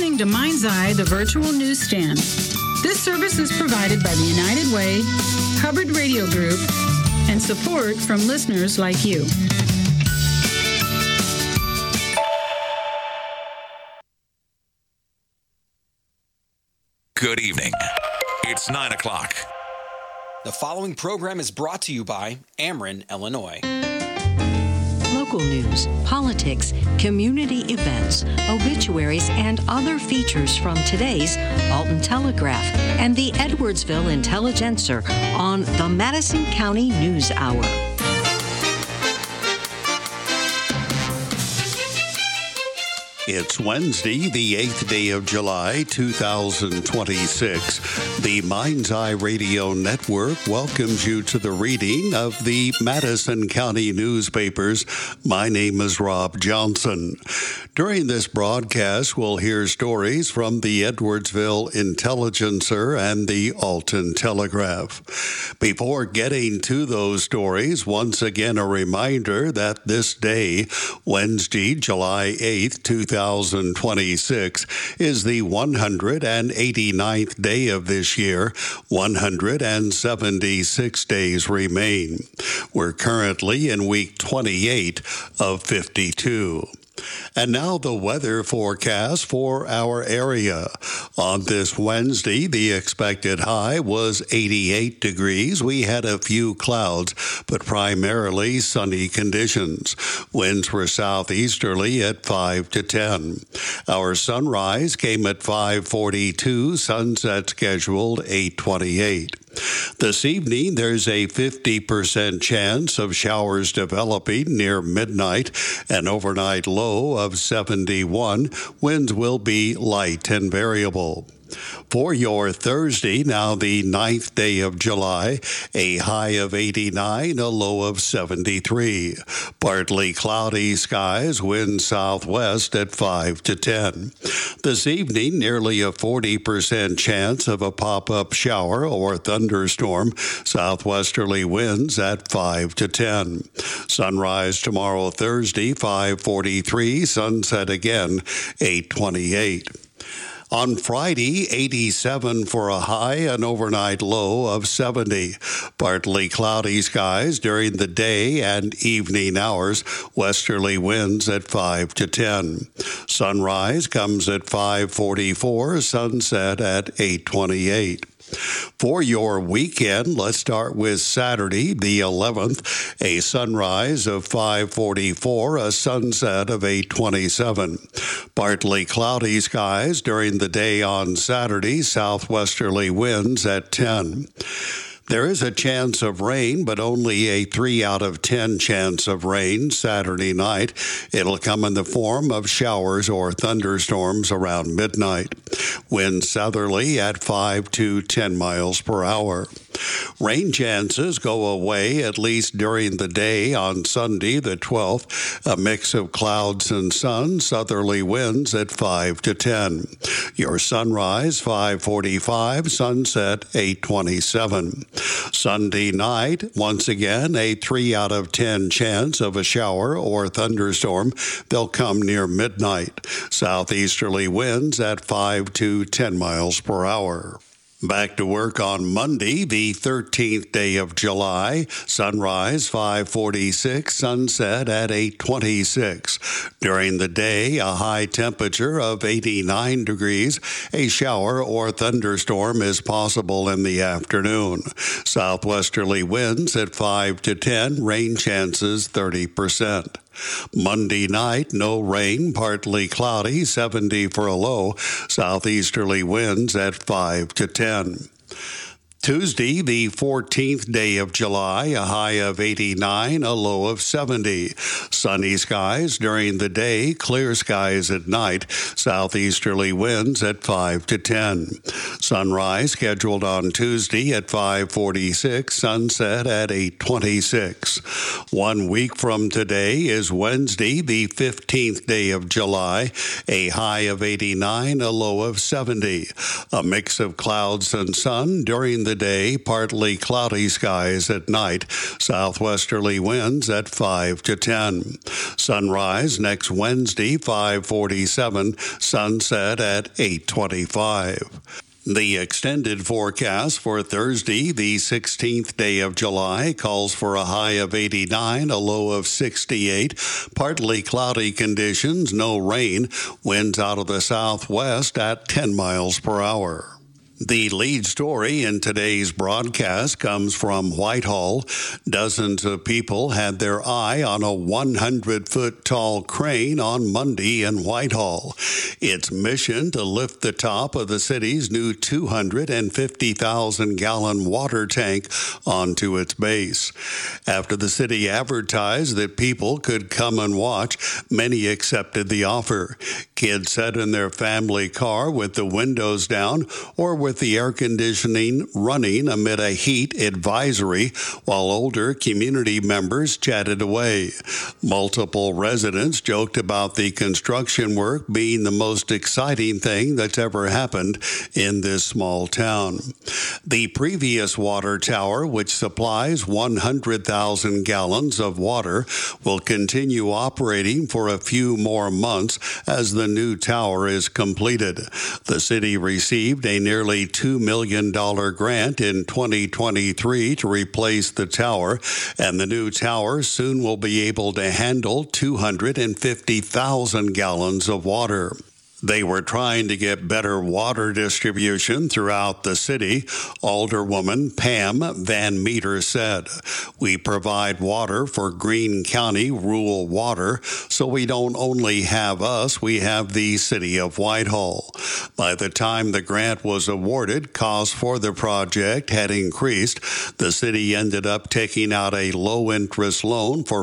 listening to Mind's Eye, the virtual newsstand. This service is provided by the United Way, Hubbard Radio Group, and support from listeners like you. Good evening. It's 9 o'clock. The following program is brought to you by Ameren, Illinois. Local news, politics, community events, obituaries, and other features from today's Alton Telegraph and the Edwardsville Intelligencer on the Madison County News Hour. It's Wednesday, the 8th day of July, 2026. The Mind's Eye Radio Network welcomes you to the reading of the Madison County newspapers. My name is Rob Johnson. During this broadcast, we'll hear stories from the Edwardsville Intelligencer and the Alton Telegraph. Before getting to those stories, once again a reminder that this day, Wednesday, July 8th, 2026, is the 189th day of this year. 176 days remain. We're currently in week 28 of 52. And now the weather forecast for our area. On this Wednesday, the expected high was 88 degrees. We had a few clouds, but primarily sunny conditions. Winds were southeasterly at 5 to 10. Our sunrise came at 5:42, sunset scheduled 8:28. This evening, there's a 50% chance of showers developing near midnight, an overnight low of 71. Winds will be light and variable. For your Thursday, now the 9th day of July, a high of 89, a low of 73. Partly cloudy skies, wind southwest at 5 to 10. This evening, nearly a 40% chance of a pop-up shower or thunderstorm, southwesterly winds at 5 to 10. Sunrise tomorrow, Thursday, 5:43, sunset again, 8:28. On Friday, 87 for a high, an overnight low of 70. Partly cloudy skies during the day and evening hours, westerly winds at 5 to 10. Sunrise comes at 5:44, sunset at 8:28. For your weekend, let's start with Saturday, the 11th, a sunrise of 5:44, a sunset of 8:27. Partly cloudy skies during the day on Saturday, southwesterly winds at 10. There is a chance of rain, but only a 3 out of 10 chance of rain Saturday night. It'll come in the form of showers or thunderstorms around midnight. Wind southerly at 5 to 10 miles per hour. Rain chances go away at least during the day on Sunday, the 12th. A mix of clouds and sun, southerly winds at 5 to 10. Your sunrise, 5:45, sunset, 8:27. Sunday night, once again, a 3 out of 10 chance of a shower or thunderstorm. They'll come near midnight. Southeasterly winds at 5 to 10 miles per hour. Back to work on Monday, the 13th day of July. Sunrise 5:46, sunset at 8:26. During the day, a high temperature of 89 degrees. A shower or thunderstorm is possible in the afternoon. Southwesterly winds at 5 to 10, rain chances 30%. Monday night, no rain, partly cloudy, 70 for a low. Southeasterly winds at 5 to 10. Tuesday, the 14th day of July, a high of 89, a low of 70. Sunny skies during the day, clear skies at night. Southeasterly winds at 5 to 10. Sunrise scheduled on Tuesday at 5:46, sunset at 8:26. 1 week from today is Wednesday, the 15th day of July, a high of 89, a low of 70. A mix of clouds and sun during the the day, partly cloudy skies at night. Southwesterly winds at 5 to 10. Sunrise next Wednesday, 5:47. Sunset at 8:25. The extended forecast for Thursday, the 16th day of July, calls for a high of 89, a low of 68. Partly cloudy conditions, no rain. Winds out of the southwest at 10 miles per hour. The lead story in today's broadcast comes from Whitehall. Dozens of people had their eye on a 100-foot tall crane on Monday in Whitehall. Its mission to lift the top of the city's new 250,000-gallon water tank onto its base. After the city advertised that people could come and watch, many accepted the offer. Kids sat in their family car with the windows down or with the air conditioning running amid a heat advisory, while older community members chatted away. Multiple residents joked about the construction work being the most exciting thing that's ever happened in this small town. The previous water tower, which supplies 100,000 gallons of water, will continue operating for a few more months as the new tower is completed. The city received a nearly $2 million grant in 2023 to replace the tower, and the new tower soon will be able to handle 250,000 gallons of water. They were trying to get better water distribution throughout the city, Alderwoman Pam Van Meter said. We provide water for Greene County rural water, so we don't only have us, we have the city of Whitehall. By the time the grant was awarded, costs for the project had increased. The city ended up taking out a low-interest loan for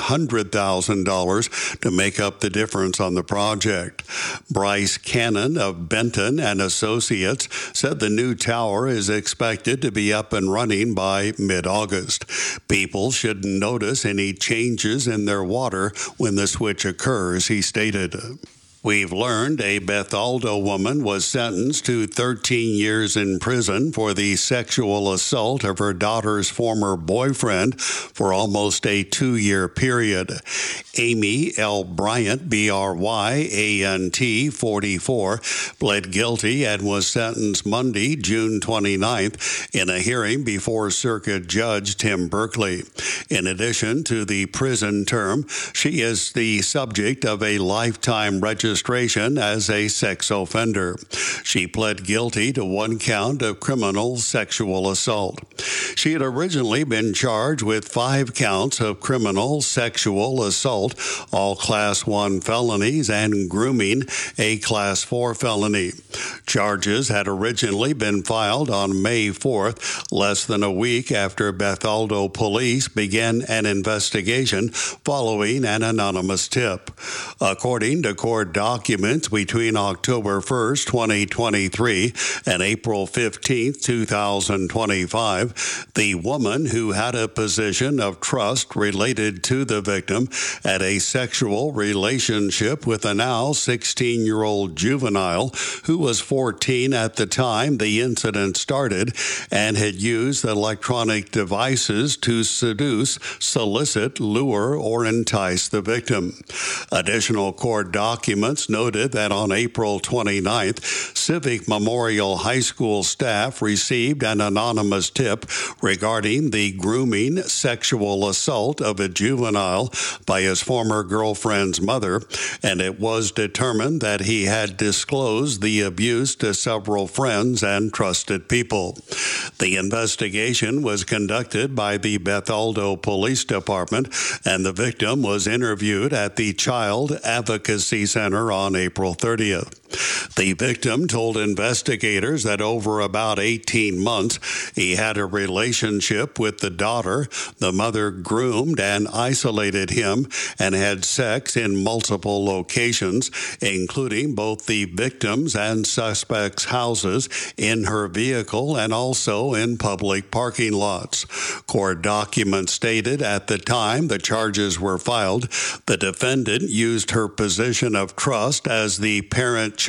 $400,000 to make up the difference on the project. Bryce Cannon of Benton and Associates said the new tower is expected to be up and running by mid-August. People shouldn't notice any changes in their water when the switch occurs, he stated. We've learned a Bethalto woman was sentenced to 13 years in prison for the sexual assault of her daughter's former boyfriend for almost a 2-year period. Amy L. Bryant, Bryant, 44, pled guilty and was sentenced Monday, June 29th, in a hearing before Circuit Judge Tim Berkeley. In addition to the prison term, she is the subject of a lifetime registration as a sex offender. She pled guilty to 1 count of criminal sexual assault. She had originally been charged with 5 counts of criminal sexual assault, all Class 1 felonies, and grooming, a Class 4 felony. Charges had originally been filed on May 4th, less than a week after Bethalto police began an investigation following an anonymous tip. According to court documents between October 1st, 2023 and April 15th, 2025, the woman who had a position of trust related to the victim had a sexual relationship with a now 16-year-old juvenile who was 14 at the time the incident started and had used electronic devices to seduce, solicit, lure, or entice the victim. Additional court documents noted that on April 29th, Civic Memorial High School staff received an anonymous tip regarding the grooming sexual assault of a juvenile by his former girlfriend's mother, and it was determined that he had disclosed the abuse to several friends and trusted people. The investigation was conducted by the Bethalto Police Department, and the victim was interviewed at the Child Advocacy Center on April 30th. The victim told investigators that over about 18 months, he had a relationship with the daughter. The mother groomed and isolated him and had sex in multiple locations, including both the victim's and suspects' houses, in her vehicle, and also in public parking lots. Court documents stated at the time the charges were filed, the defendant used her position of trust as the parent-child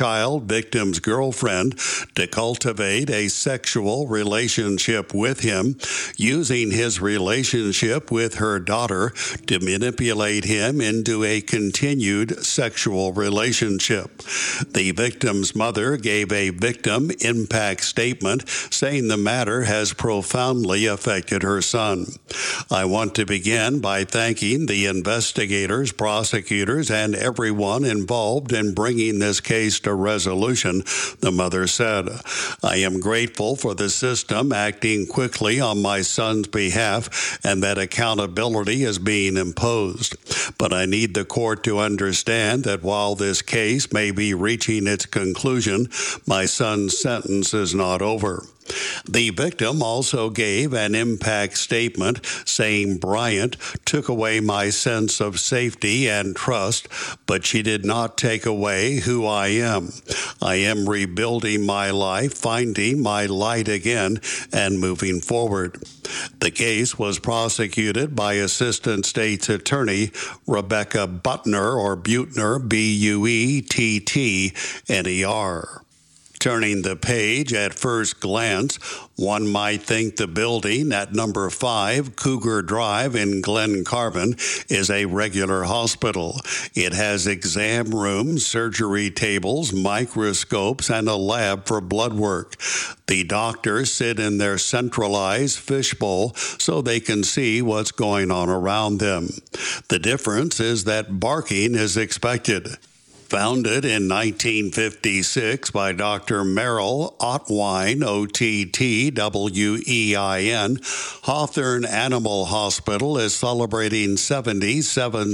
child victim's girlfriend to cultivate a sexual relationship with him, using his relationship with her daughter to manipulate him into a continued sexual relationship. The victim's mother gave a victim impact statement saying the matter has profoundly affected her son. I want to begin by thanking the investigators, prosecutors, and everyone involved in bringing this case to resolution, the mother said. I am grateful for the system acting quickly on my son's behalf and that accountability is being imposed. But I need the court to understand that while this case may be reaching its conclusion, my son's sentence is not over. The victim also gave an impact statement saying Bryant took away my sense of safety and trust, but she did not take away who I am. I am rebuilding my life, finding my light again, and moving forward. The case was prosecuted by Assistant State's Attorney Rebecca Butner, or Buettner, Buettner. Turning the page, at first glance, one might think the building at number 5 Cougar Drive in Glen Carbon is a regular hospital. It has exam rooms, surgery tables, microscopes, and a lab for blood work. The doctors sit in their centralized fishbowl so they can see what's going on around them. The difference is that barking is expected. Founded in 1956 by Dr. Merrill Ottwein, O-T-T-W-E-I-N, Hawthorne Animal Hospital is celebrating 70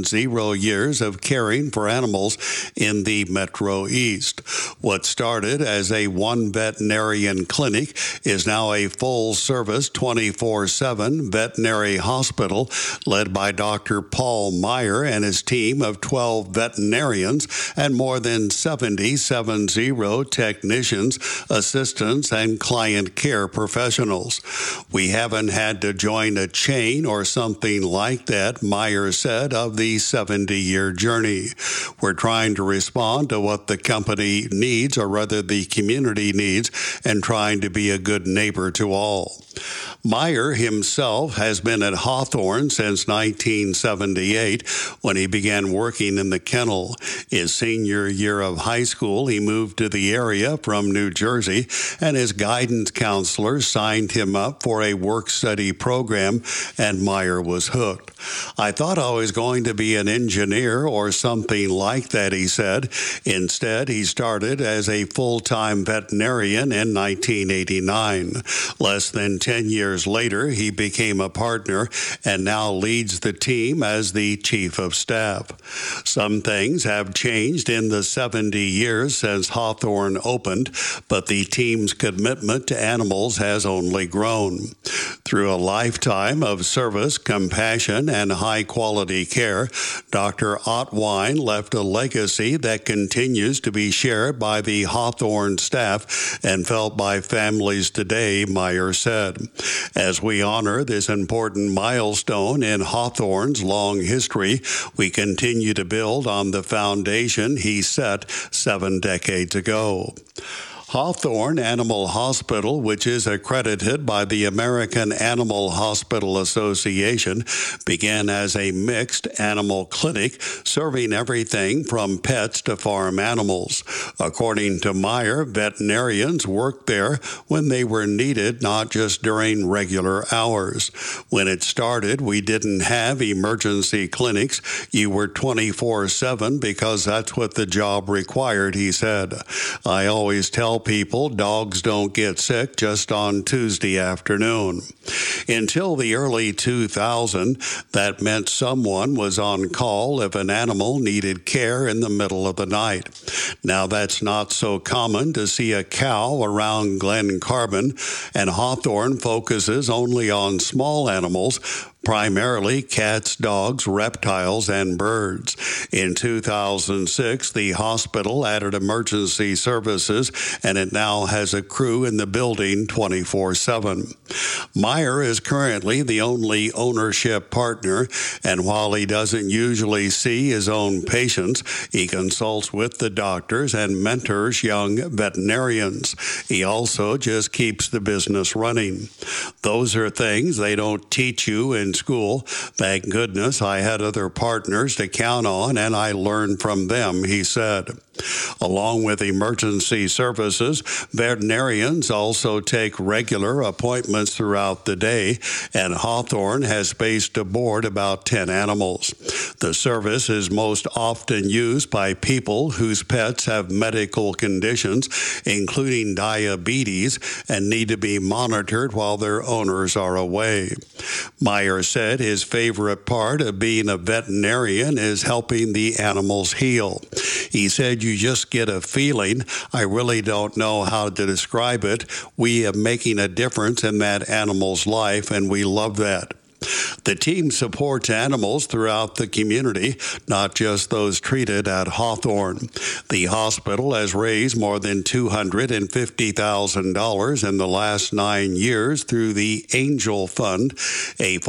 years of caring for animals in the Metro East. What started as a one veterinarian clinic is now a full-service 24/7 veterinary hospital led by Dr. Paul Meyer and his team of 12 veterinarians and more than 70 technicians, assistants, and client care professionals. We haven't had to join a chain or something like that, Meyer said of the 70-year journey. We're trying to respond to what the company needs, or rather the community needs, and trying to be a good neighbor to all. Meyer himself has been at Hawthorne since 1978 when he began working in the kennel. His senior year of high school, he moved to the area from New Jersey, and his guidance counselor signed him up for a work-study program, and Meyer was hooked. I thought I was going to be an engineer or something like that, he said. Instead, he started as a full-time veterinarian in 1989. Less than 10 years later, he became a partner and now leads the team as the chief of staff. Some things have changed in the 70 years since Hawthorne opened, but the team's commitment to animals has only grown. Through a lifetime of service, compassion, and high-quality care, Dr. Ottwein left a legacy that continues to be shared by the Hawthorne staff and felt by families today, Meyer said. As we honor this important milestone in Hawthorne's long history, we continue to build on the foundation he set 7 decades ago. Hawthorne Animal Hospital, which is accredited by the American Animal Hospital Association, began as a mixed animal clinic serving everything from pets to farm animals. According to Meyer, veterinarians worked there when they were needed, not just during regular hours. When it started, we didn't have emergency clinics. You were 24/7 because that's what the job required, he said. I always tell people dogs don't get sick just on Tuesday afternoon. Until the early 2000s, that meant someone was on call if an animal needed care in the middle of the night. Now that's not so common to see a cow around Glen Carbon, and Hawthorne focuses only on small animals primarily cats, dogs, reptiles, and birds. In 2006, the hospital added emergency services, and it now has a crew in the building 24/7. Meyer is currently the only ownership partner, and while he doesn't usually see his own patients, he consults with the doctors and mentors young veterinarians. He also just keeps the business running. Those are things they don't teach you in school. Thank goodness I had other partners to count on, and I learned from them, he said. Along with emergency services, veterinarians also take regular appointments throughout the day, and Hawthorne has based aboard about 10 animals. The service is most often used by people whose pets have medical conditions, including diabetes, and need to be monitored while their owners are away. Meyer said his favorite part of being a veterinarian is helping the animals heal. He said, "You just get a feeling. I really don't know how to describe it. We are making a difference in that animal's life, and we love that." The team supports animals throughout the community, not just those treated at Hawthorne. The hospital has raised more than $250,000 in the last 9 years through the Angel Fund, a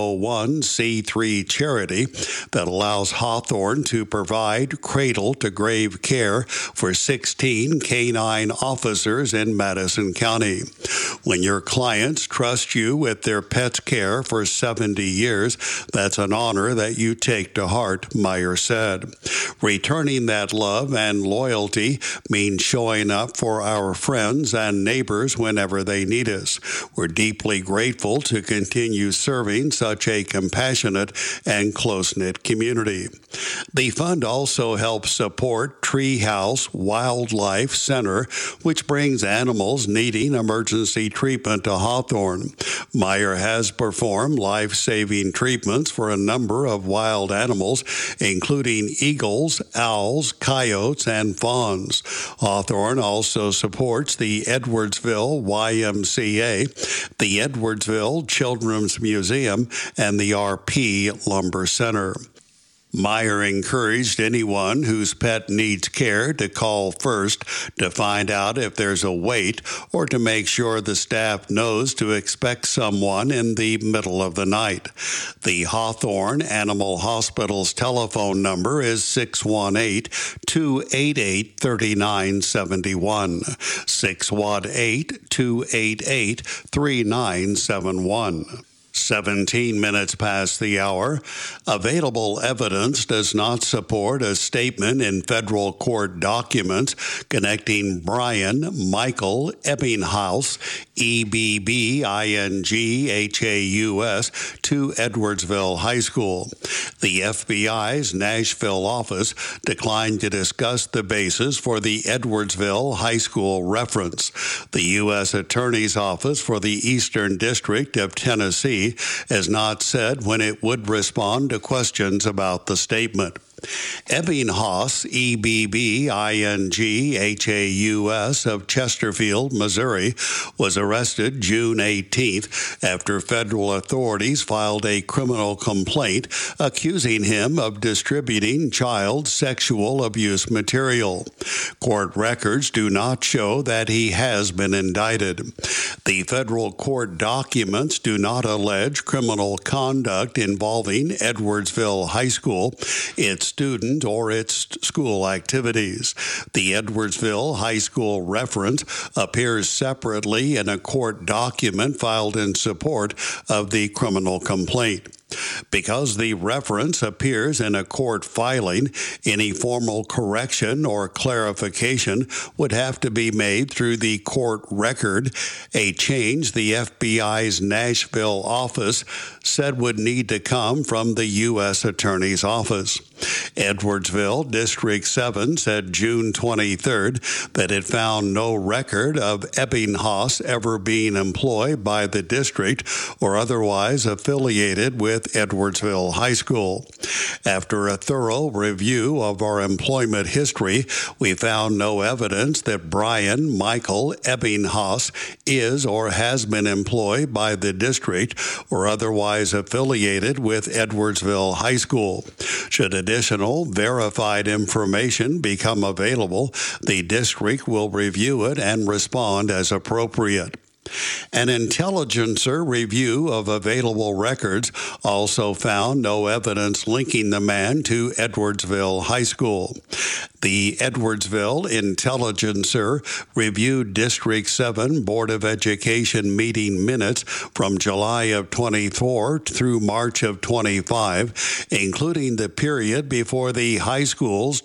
501c3 charity that allows Hawthorne to provide cradle-to-grave care for 16 canine officers in Madison County. When your clients trust you with their pet's care for 70 years, that's an honor that you take to heart, Meyer said. Returning that love and loyalty means showing up for our friends and neighbors whenever they need us. We're deeply grateful to continue serving such a compassionate and close-knit community. The fund also helps support Treehouse Wildlife Center, which brings animals needing emergency treatment to Hawthorne. Meyer has performed life-saving treatments for a number of wild animals, including eagles, owls, coyotes, and fawns. Hawthorne also supports the Edwardsville YMCA, the Edwardsville Children's Museum, and the RP Lumber Center. Meyer encouraged anyone whose pet needs care to call first to find out if there's a wait or to make sure the staff knows to expect someone in the middle of the night. The Hawthorne Animal Hospital's telephone number is 618-288-3971, 618-288-3971. 17 minutes past the hour. Available evidence does not support a statement in federal court documents connecting Brian Michael Ebbinghaus, Ebbinghaus, to Edwardsville High School. The FBI's Nashville office declined to discuss the basis for the Edwardsville High School reference. The U.S. Attorney's Office for the Eastern District of Tennessee has not said when it would respond to questions about the statement. Ebbinghaus, Ebbinghaus of Chesterfield, Missouri, was arrested June 18th after federal authorities filed a criminal complaint accusing him of distributing child sexual abuse material. Court records do not show that he has been indicted. The federal court documents do not allege criminal conduct involving Edwardsville High School, its student, or its school activities. The Edwardsville High School reference appears separately in a court document filed in support of the criminal complaint. Because the reference appears in a court filing, any formal correction or clarification would have to be made through the court record, a change the FBI's Nashville office said would need to come from the U.S. Attorney's Office. Edwardsville District 7 said June 23rd that it found no record of Ebbinghaus ever being employed by the district or otherwise affiliated with Edwardsville High School. After a thorough review of our employment history, we found no evidence that Brian Michael Ebbinghaus is or has been employed by the district or otherwise affiliated with Edwardsville High School. Should additional verified information become available, the district will review it and respond as appropriate. An Intelligencer review of available records also found no evidence linking the man to Edwardsville High School. The Edwardsville Intelligencer reviewed District 7 Board of Education meeting minutes from July of 24 through March of 25, including the period before the high school's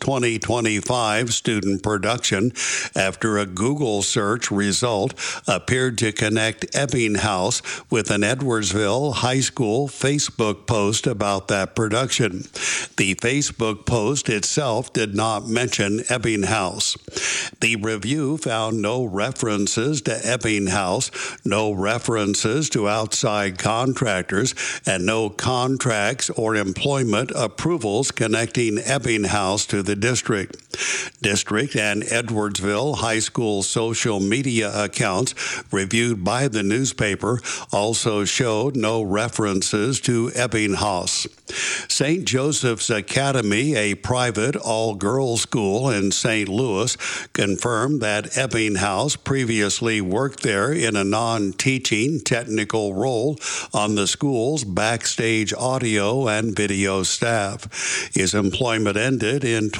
2025 student production, after a Google search result appeared to connect Ebbinghaus with an Edwardsville High School Facebook post about that production. The Facebook post itself did not mention Ebbinghaus. The review found no references to Ebbinghaus, no references to outside contractors, and no contracts or employment approvals connecting Ebbinghaus to the district. District and Edwardsville High School social media accounts reviewed by the newspaper also showed no references to Ebbinghaus. St. Joseph's Academy, a private all-girls school in St. Louis, confirmed that Ebbinghaus previously worked there in a non-teaching technical role on the school's backstage audio and video staff. His employment ended in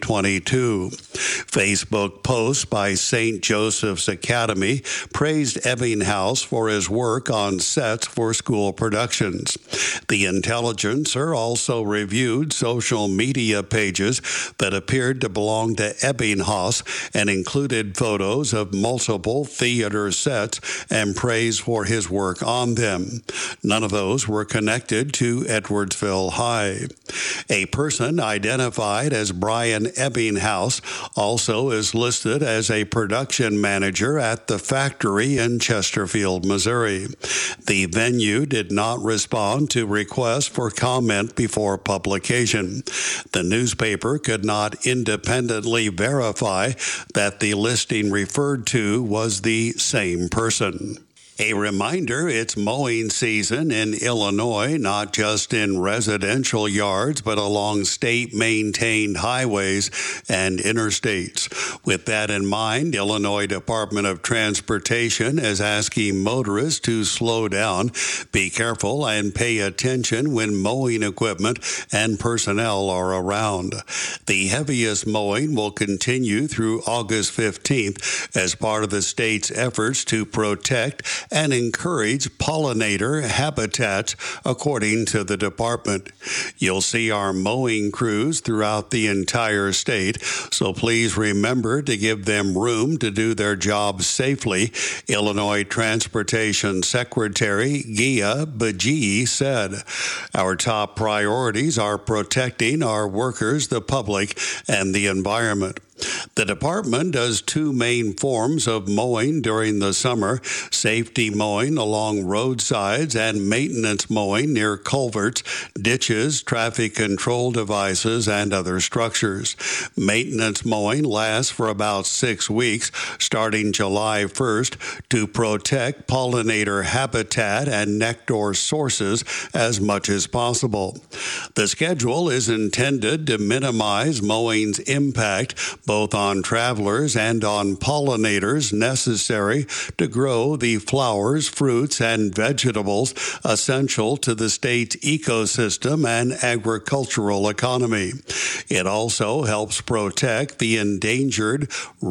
2022. Facebook posts by St. Joseph's Academy praised Ebbinghaus for his work on sets for school productions. The Intelligencer also reviewed social media pages that appeared to belong to Ebbinghaus and included photos of multiple theater sets and praise for his work on them. None of those were connected to Edwardsville High. A person identified as Brian Ebbinghaus also is listed as a production manager at the factory in Chesterfield, Missouri. The venue did not respond to requests for comment before publication. The newspaper could not independently verify that the listing referred to was the same person. A reminder, it's mowing season in Illinois, not just in residential yards, but along state-maintained highways and interstates. With that in mind, Illinois Department of Transportation is asking motorists to slow down, be careful, and pay attention when mowing equipment and personnel are around. The heaviest mowing will continue through August 15th as part of the state's efforts to protect and encourage pollinator habitats, according to the department. You'll see our mowing crews throughout the entire state, so please remember to give them room to do their jobs safely, Illinois Transportation Secretary Gia Bajee said. Our top priorities are protecting our workers, the public, and the environment. The department does two main forms of mowing during the summer: safety mowing along roadsides and maintenance mowing near culverts, ditches, traffic control devices, and other structures. Maintenance mowing lasts for about 6 weeks, starting July 1st, to protect pollinator habitat and nectar sources as much as possible. The schedule is intended to minimize mowing's impact both on travelers and on pollinators necessary to grow the flowers, fruits, and vegetables essential to the state's ecosystem and agricultural economy. It also helps protect the endangered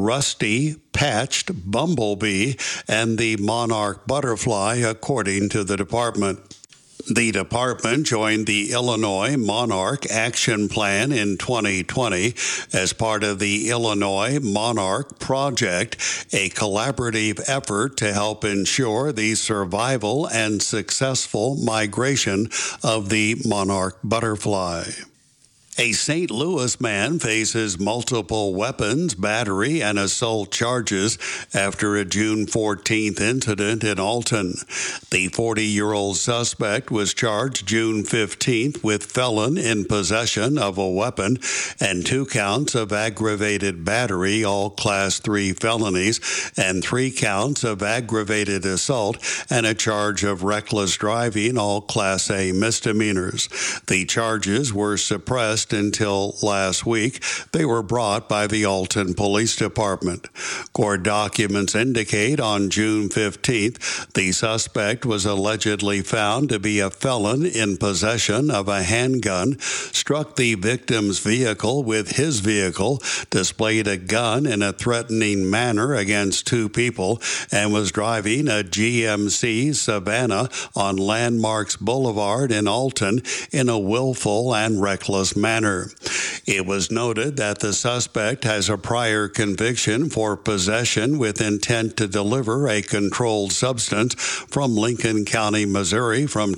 rusty patched bumblebee and the monarch butterfly, according to the department. The department joined the Illinois Monarch Action Plan in 2020 as part of the Illinois Monarch Project, a collaborative effort to help ensure the survival and successful migration of the monarch butterfly. A St. Louis man faces multiple weapons, battery, and assault charges after a June 14th incident in Alton. The 40-year-old suspect was charged June 15th with felon in possession of a weapon and 2 counts of aggravated battery, all Class 3 felonies, and 3 counts of aggravated assault and a charge of reckless driving, all Class A misdemeanors. The charges were suppressed until last week. They were brought by the Alton Police Department. Court documents indicate on June 15th, the suspect was allegedly found to be a felon in possession of a handgun, struck the victim's vehicle with his vehicle, displayed a gun in a threatening manner against 2 people, and was driving a GMC Savannah on Landmarks Boulevard in Alton in a willful and reckless manner. It was noted that the suspect has a prior conviction for possession with intent to deliver a controlled substance from Lincoln County, Missouri from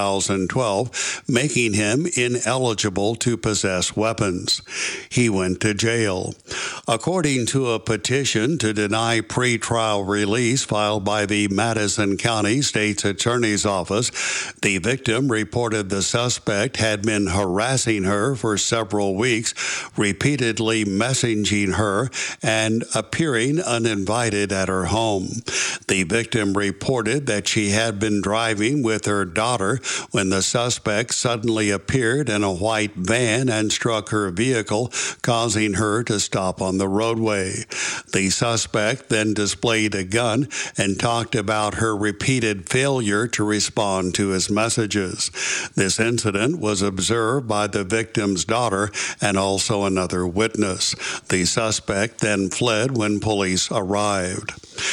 2012, making him ineligible to possess weapons. He went to jail. According to a petition to deny pretrial release filed by the Madison County State's Attorney's Office, the victim reported the suspect had been harassing her for several weeks, repeatedly messaging her and appearing uninvited at her home. The victim reported that she had been driving with her daughter when the suspect suddenly appeared in a white van and struck her vehicle, causing her to stop on the roadway. The suspect then displayed a gun and talked about her repeated failure to respond to his messages. This incident was observed by the victim's daughter and also another witness. The suspect then fled when police arrived.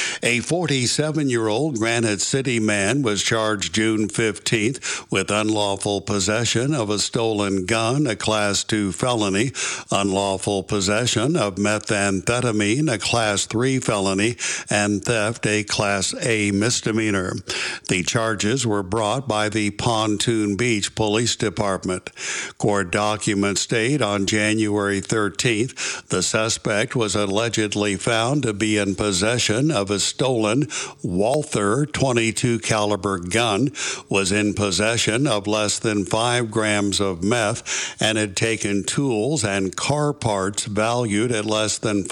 A 47-year-old Granite City man was charged June 15th with unlawful possession of a stolen gun, a Class 2 felony, unlawful possession of methamphetamine, a Class 3 felony, and theft, a Class A misdemeanor. The charges were brought by the Pontoon Beach Police Department. Court documents state on January 13th, the suspect was allegedly found to be in possession of a stolen Walther .22 caliber gun, was in possession of less than 5 grams of meth, and had taken tools and car parts valued at less than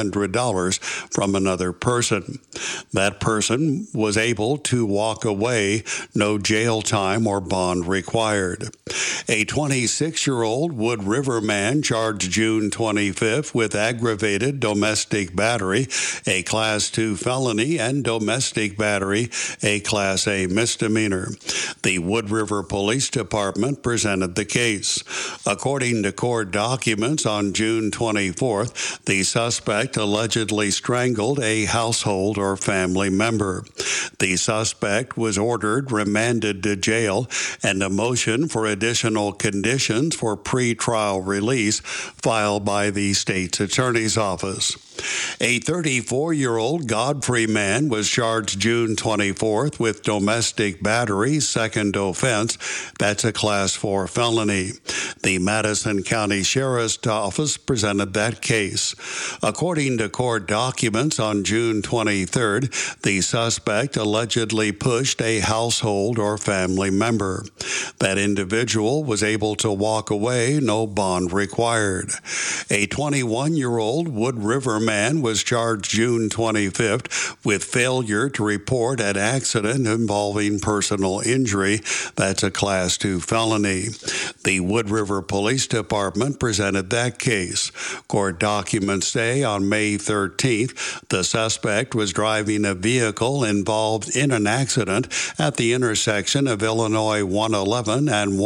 $500 from another person. That person was able to walk away, no jail time or bond required. A 26-year-old Wood River man charged June 25th with aggravated domestic battery, a Class 2 felony, and domestic battery, a Class A misdemeanor. The Wood River Police Department presented the case. According to court documents, on June 24th, the suspect allegedly strangled a household or family member. The suspect was ordered remanded to jail, and a motion for additional conditions for pretrial release filed by the state's attorney's office. A 34-year-old Godfrey man was charged June 24th with domestic battery, second offense. That's a Class 4 felony. The Madison County Sheriff's Office presented that case. According to court documents, on June 23rd, the suspect allegedly pushed a household or family member. That individual was able to walk away, no bond required. A 21-year-old Wood River man was charged June 25th with failure to report an accident involving personal injury. That's a Class 2 felony. The Wood River Police Department presented that case. Court documents say on May 13th, the suspect was driving a vehicle involved in an accident at the intersection of Illinois 111 and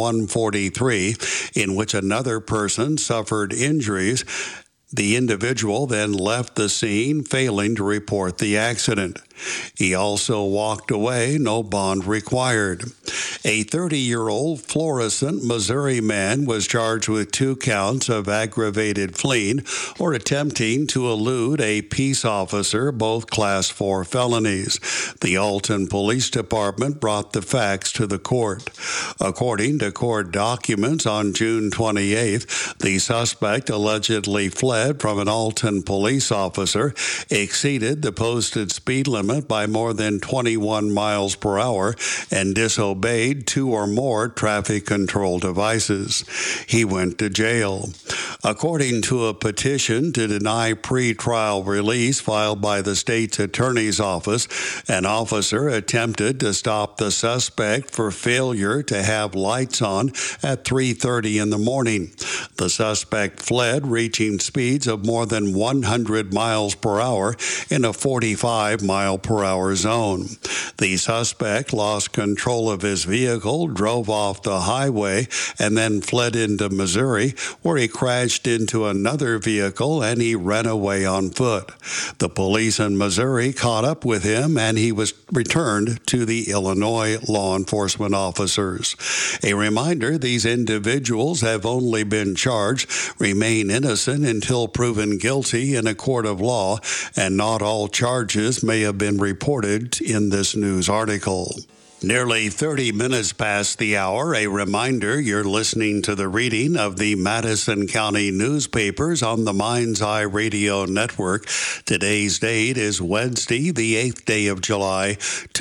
143, in which another person suffered injuries. The individual then left the scene, failing to report the accident. He also walked away, no bond required. A 30-year-old Florissant, Missouri man was charged with 2 counts of aggravated fleeing or attempting to elude a peace officer, both Class 4 felonies. The Alton Police Department brought the facts to the court. According to court documents, on June 28th, the suspect allegedly fled from an Alton police officer, exceeded the posted speed limit by more than 21 miles per hour, and disobeyed 2 or more traffic control devices. He went to jail. According to a petition to deny pretrial release filed by the state's attorney's office, an officer attempted to stop the suspect for failure to have lights on at 3:30 in the morning. The suspect fled, reaching speeds of more than 100 miles per hour in a 45-mile-per-hour zone. The suspect lost control of his vehicle, drove off the highway, and then fled into Missouri, where he crashed into another vehicle and he ran away on foot. The police in Missouri caught up with him, and he was returned to the Illinois law enforcement officers. A reminder, these individuals have only been charged, remain innocent until proven guilty in a court of law, and not all charges may have been reported in this news article. Nearly 30 minutes past the hour, a reminder you're listening to the reading of the Madison County newspapers on the Mind's Eye Radio Network. Today's date is Wednesday, the 8th day of July,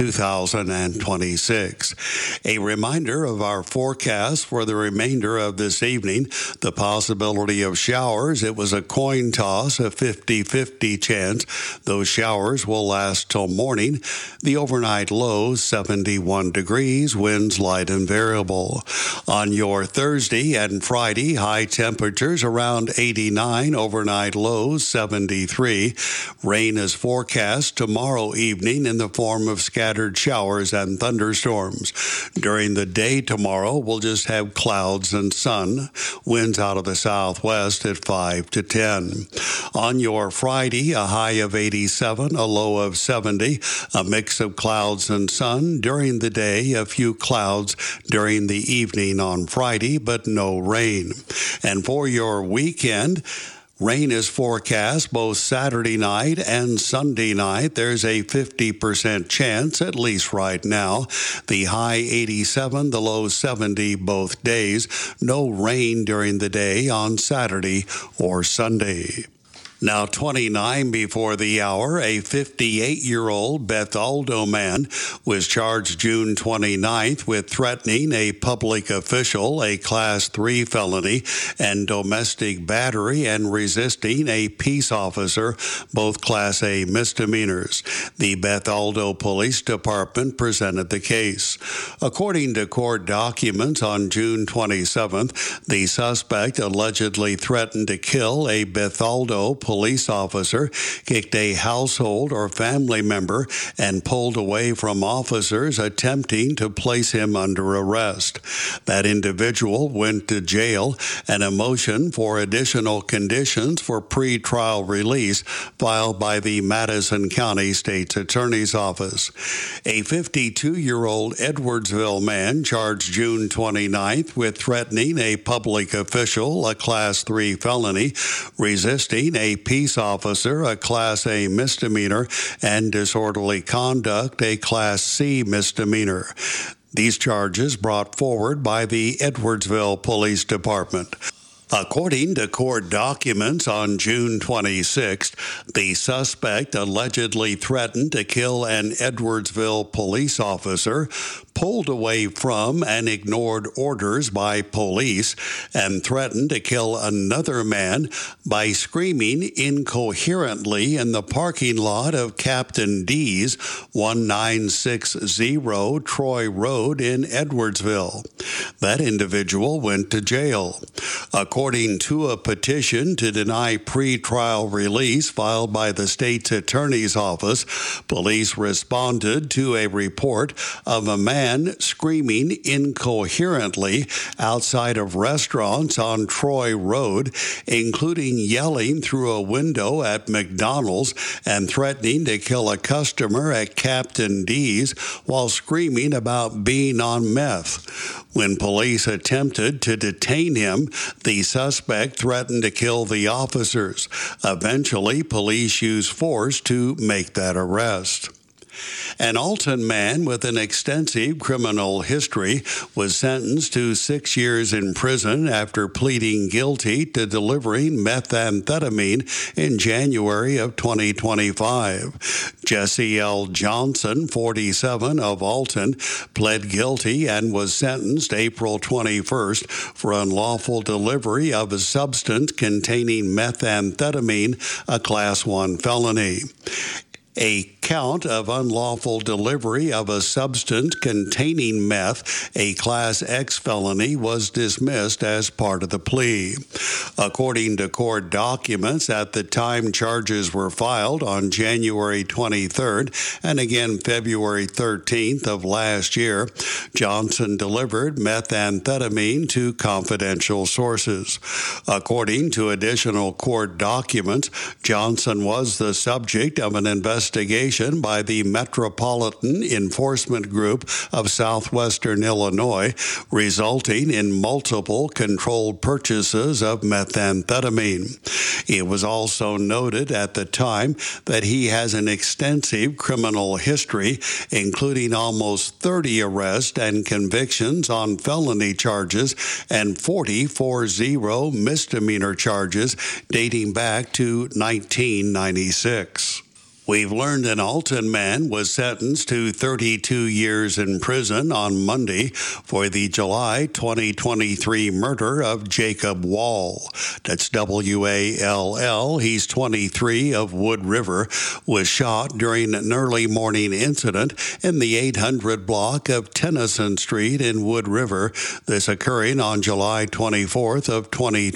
2026. A reminder of our forecast for the remainder of this evening, the possibility of showers. It was a coin toss, a 50-50 chance. Those showers will last till morning. The overnight low, 71 degrees, winds light and variable. On your Thursday and Friday, high temperatures around 89, overnight lows 73. Rain is forecast tomorrow evening in the form of scattered showers and thunderstorms. During the day tomorrow, we'll just have clouds and sun. Winds out of the southwest at 5 to 10. On your Friday, a high of 87, a low of 70, a mix of clouds and sun. During the day, a few clouds during the evening on Friday, but no rain. And for your weekend, rain is forecast both Saturday night and Sunday night. There's a 50% chance, at least right now. The high 87, the low 70 both days. No rain during the day on Saturday or Sunday. Now 29 before the hour, a 58-year-old Bethalto man was charged June 29th with threatening a public official, a Class 3 felony, and domestic battery and resisting a peace officer, both Class A misdemeanors. The Bethalto Police Department presented the case. According to court documents, on June 27th, the suspect allegedly threatened to kill a Bethalto police officer, kicked a household or family member, and pulled away from officers attempting to place him under arrest. That individual went to jail, and a motion for additional conditions for pretrial release filed by the Madison County State's Attorney's Office. A 52-year-old Edwardsville man charged June 29th with threatening a public official, a Class 3 felony, resisting a peace officer, a Class A misdemeanor, and disorderly conduct, a Class C misdemeanor. These charges brought forward by the Edwardsville Police Department. According to court documents, on June 26th, the suspect allegedly threatened to kill an Edwardsville police officer, pulled away from and ignored orders by police, and threatened to kill another man by screaming incoherently in the parking lot of Captain D's, 1960 Troy Road in Edwardsville. That individual went to jail. According to a petition to deny pretrial release filed by the state's attorney's office, police responded to a report of a man man screaming incoherently outside of restaurants on Troy Road, including yelling through a window at McDonald's and threatening to kill a customer at Captain D's while screaming about being on meth. When police attempted to detain him, the suspect threatened to kill the officers. Eventually, police used force to make that arrest. An Alton man with an extensive criminal history was sentenced to 6 years in prison after pleading guilty to delivering methamphetamine in January of 2025. Jesse L. Johnson, 47, of Alton, pled guilty and was sentenced April 21st for unlawful delivery of a substance containing methamphetamine, a Class 1 felony. A count of unlawful delivery of a substance containing meth, a Class X felony, was dismissed as part of the plea. According to court documents, at the time charges were filed on January 23rd and again February 13th of last year, Johnson delivered methamphetamine to confidential sources. According to additional court documents, Johnson was the subject of an investigation by the Metropolitan Enforcement Group of Southwestern Illinois, resulting in multiple controlled purchases of methamphetamine. It was also noted at the time that he has an extensive criminal history, including almost 30 arrests and convictions on felony charges and 40 misdemeanor charges dating back to 1996. We've learned an Alton man was sentenced to 32 years in prison on Monday for the July 2023 murder of Jacob Wall. That's W-A-L-L. He's 23 of Wood River, was shot during an early morning incident in the 800 block of Tennyson Street in Wood River, this occurring on July 24th of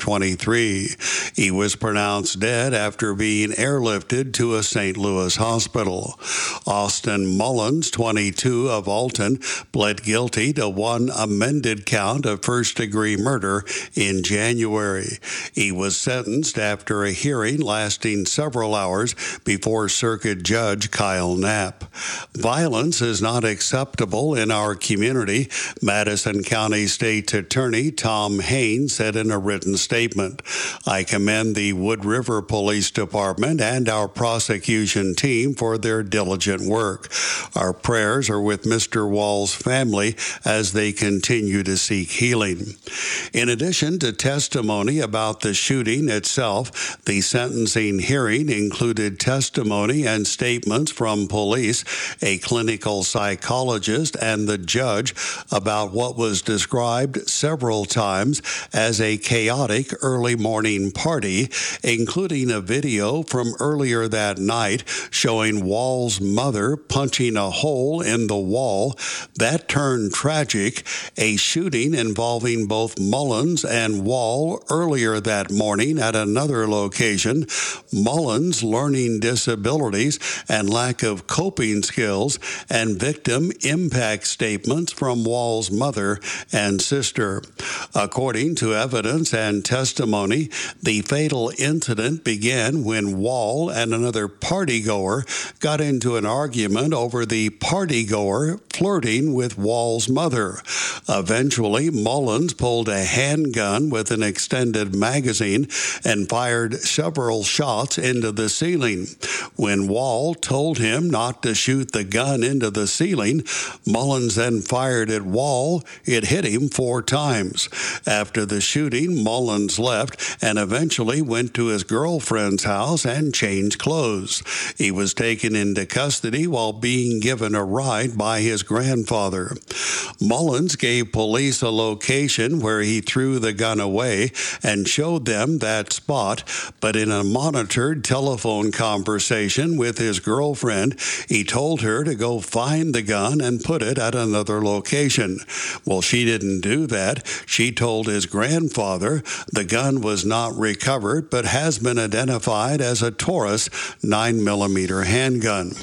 2023. He was pronounced dead after being airlifted to a St. Louis hospital. Austin Mullins, 22, of Alton, pled guilty to one amended count of first-degree murder in January. He was sentenced after a hearing lasting several hours before Circuit Judge Kyle Knapp. Violence is not acceptable in our community, Madison County State's Attorney Tom Haynes said in a written statement. I commend the Wood River Police Department and our prosecution team for their diligent work. Our prayers are with Mr. Wall's family as they continue to seek healing. In addition to testimony about the shooting itself, the sentencing hearing included testimony and statements from police, a clinical psychologist, and the judge about what was described several times as a chaotic early morning party, including a video from earlier that night showing Wall's mother punching a hole in the wall. That turned tragic. A shooting involving both Mullins and Wall earlier that morning at another location. Mullins' learning disabilities and lack of coping skills, and victim impact statements from Wall's mother and sister. According to evidence and testimony, the fatal incident began when Wall and another partygoer got into an argument over the partygoer flirting with Wall's mother. Eventually, Mullins pulled a handgun with an extended magazine and fired several shots into the ceiling. When Wall told him not to shoot the gun into the ceiling, Mullins then fired at Wall. It hit him 4 times. After the shooting, Mullins left and eventually went to his girlfriend's house and changed clothes. He was taken into custody while being given a ride by his grandfather. Mullins gave police a location where he threw the gun away and showed them that spot, but in a monitored telephone conversation with his girlfriend, he told her to go find the gun and put it at another location. Well, she didn't do that. She told his grandfather the gun was not recovered but has been identified as a Taurus 9mm handgun.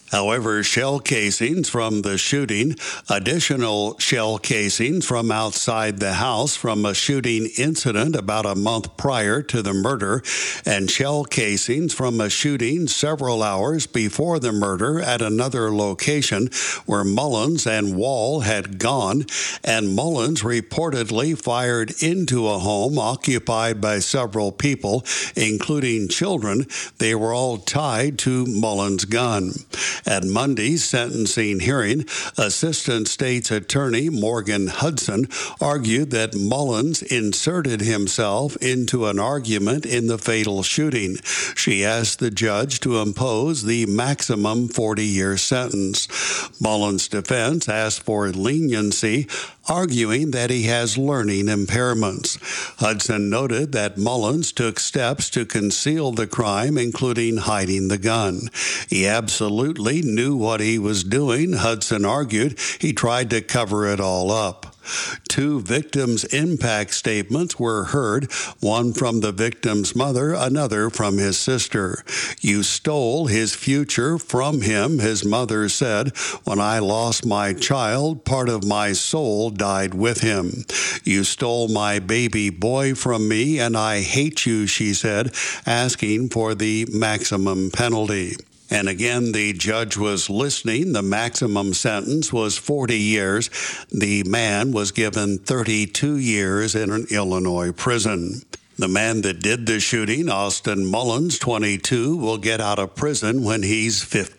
However, shell casings from the shooting, additional shell casings from outside the house from a shooting incident about a month prior to the murder, and shell casings from a shooting several hours before the murder at another location where Mullins and Wall had gone, and Mullins reportedly fired into a home occupied by several people, including children. They were all tied to Mullins' gun. At Monday's sentencing hearing, Assistant State's Attorney Morgan Hudson argued that Mullins inserted himself into an argument in the fatal shooting. She asked the judge to impose the maximum 40-year sentence. Mullins' defense asked for leniency, arguing that he has learning impairments. Hudson noted that Mullins took steps to conceal the crime, including hiding the gun. He absolutely knew what he was doing, Hudson argued. He tried to cover it all up. 2 victims' impact statements were heard, one from the victim's mother, another from his sister. "You stole his future from him," his mother said. "When I lost my child, part of my soul died with him. You stole my baby boy from me, and I hate you," she said, asking for the maximum penalty. And again, the judge was listening. The maximum sentence was 40 years. The man was given 32 years in an Illinois prison. The man that did the shooting, Austin Mullins, 22, will get out of prison when he's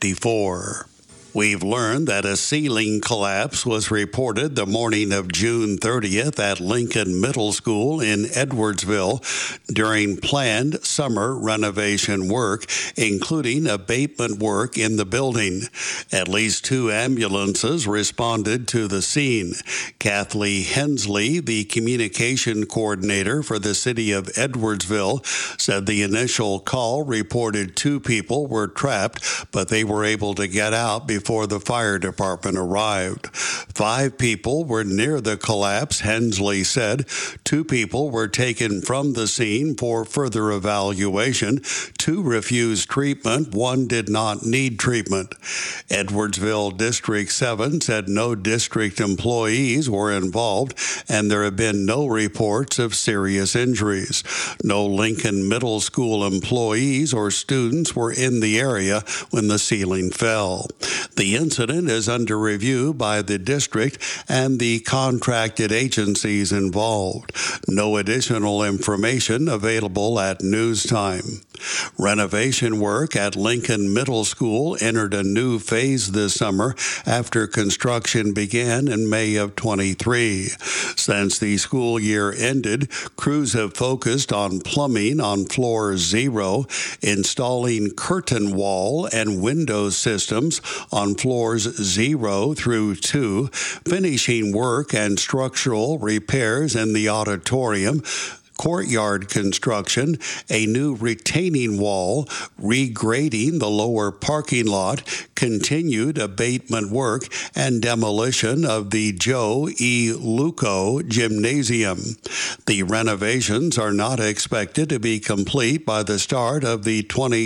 54. We've learned that a ceiling collapse was reported the morning of June 30th at Lincoln Middle School in Edwardsville during planned summer renovation work, including abatement work in the building. At least 2 ambulances responded to the scene. Kathleen Hensley, the communication coordinator for the city of Edwardsville, said the initial call reported 2 people were trapped, but they were able to get out before the fire department arrived. 5 people were near the collapse, Hensley said. 2 people were taken from the scene for further evaluation. 2 refused treatment. 1 did not need treatment. Edwardsville District 7 said no district employees were involved, and there have been no reports of serious injuries. No Lincoln Middle School employees or students were in the area when the ceiling fell. The incident is under review by the district and the contracted agencies involved. No additional information available at news time. Renovation work at Lincoln Middle School entered a new phase this summer after construction began in May of 23. Since the school year ended, crews have focused on plumbing on floor 0, installing curtain wall and window systems on floors 0 through 2, finishing work and structural repairs in the auditorium, courtyard construction, a new retaining wall, regrading the lower parking lot, continued abatement work, and demolition of the Joe E. Luco Gymnasium. The renovations are not expected to be complete by the start of the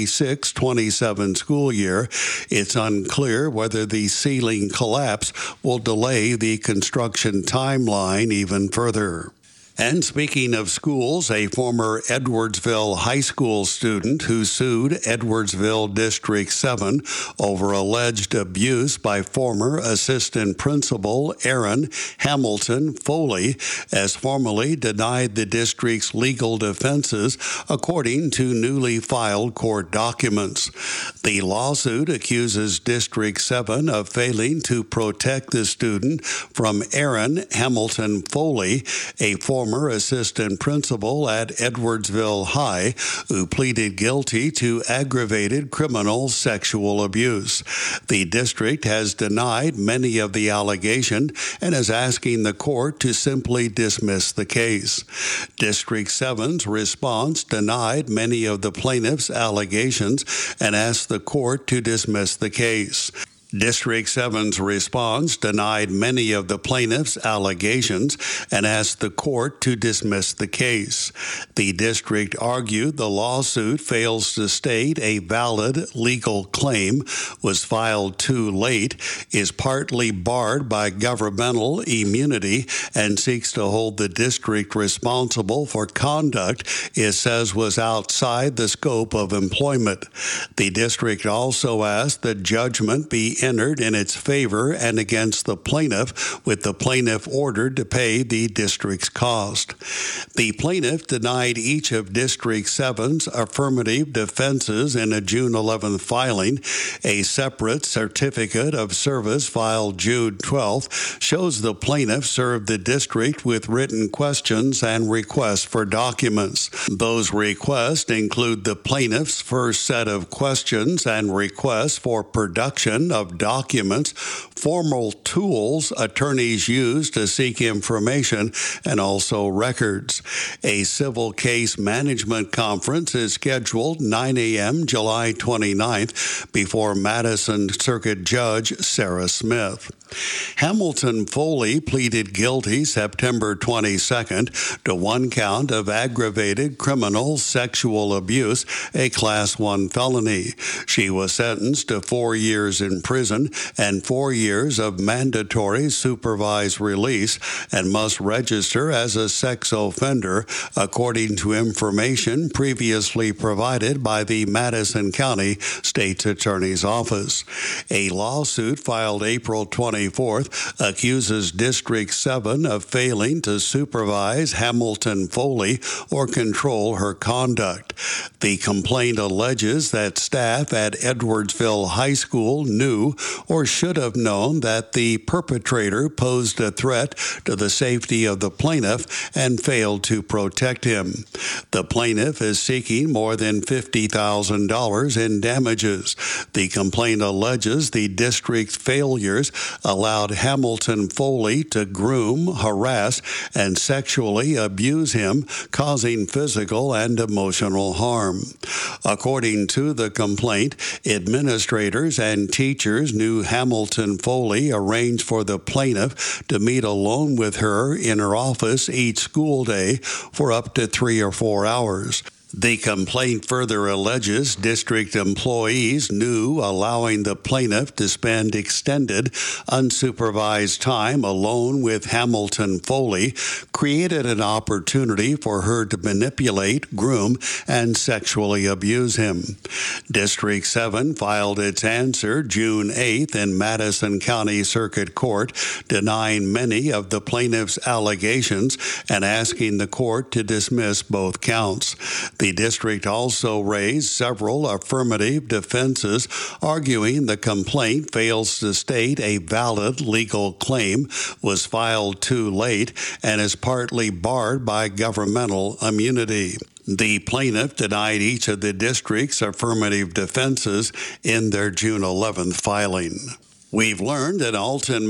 26-27 school year. It's unclear whether the ceiling collapse will delay the construction timeline even further. And speaking of schools, a former Edwardsville High School student who sued Edwardsville District 7 over alleged abuse by former Assistant Principal Aaron Hamilton Foley has formally denied the district's legal defenses, according to newly filed court documents. The lawsuit accuses District 7 of failing to protect the student from Aaron Hamilton Foley, a former assistant principal at Edwardsville High, who pleaded guilty to aggravated criminal sexual abuse. The district has denied many of the allegations and is asking the court to simply dismiss the case. District 7's response denied many of the plaintiff's allegations and asked the court to dismiss the case. District 7's response denied many of the plaintiff's allegations and asked the court to dismiss the case. The district argued the lawsuit fails to state a valid legal claim, was filed too late, is partly barred by governmental immunity, and seeks to hold the district responsible for conduct it says was outside the scope of employment. The district also asked that judgment be entered in its favor and against the plaintiff, with the plaintiff ordered to pay the district's cost. The plaintiff denied each of District 7's affirmative defenses in a June 11th filing. A separate certificate of service filed June 12th shows the plaintiff served the district with written questions and requests for documents. Those requests include the plaintiff's first set of questions and requests for production of documents, formal tools attorneys use to seek information, and also records. A civil case management conference is scheduled 9 a.m. July 29th before Madison Circuit Judge Sarah Smith. Hamilton Foley pleaded guilty September 22nd to one count of aggravated criminal sexual abuse, a Class 1 felony. She was sentenced to 4 years in prison and 4 years of mandatory supervised release and must register as a sex offender, according to information previously provided by the Madison County State's Attorney's Office. A lawsuit filed April 24th accuses District 7 of failing to supervise Hamilton Foley or control her conduct. The complaint alleges that staff at Edwardsville High School knew or should have known that the perpetrator posed a threat to the safety of the plaintiff and failed to protect him. The plaintiff is seeking more than $50,000 in damages. The complaint alleges the district's failures allowed Hamilton Foley to groom, harass, and sexually abuse him, causing physical and emotional harm. According to the complaint, administrators and teachers knew Hamilton Foley arranged for the plaintiff to meet alone with her in her office each school day for up to 3 or 4 hours. The complaint further alleges district employees knew allowing the plaintiff to spend extended, unsupervised time alone with Hamilton Foley created an opportunity for her to manipulate, groom, and sexually abuse him. District 7 filed its answer June 8th in Madison County Circuit Court, denying many of the plaintiff's allegations and asking the court to dismiss both counts. The district also raised several affirmative defenses, arguing the complaint fails to state a valid legal claim, was filed too late, and is partly barred by governmental immunity. The plaintiff denied each of the district's affirmative defenses in their June 11th filing. We've learned that Alton